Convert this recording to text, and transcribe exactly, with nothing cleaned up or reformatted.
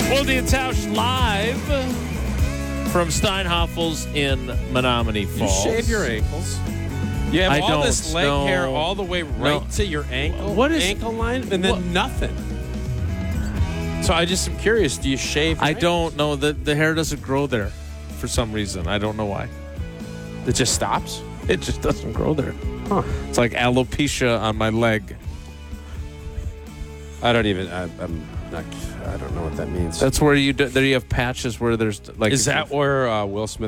Wilde and Tausch live from Steinhoffel's in Menominee You Falls. shave your ankles. You have I all don't, this leg no. hair all the way right No. to your ankle, What is- ankle line, and then what- nothing. So I just am curious. Do you shave? Your I ankles? don't know. The, the hair doesn't grow there for some reason. I don't know why. It just stops. It just doesn't grow there. Huh. It's like alopecia on my leg. I don't even. I, I'm not. I don't know what that means. That's where you do, there you have patches where there's like Is that where uh, Will Smith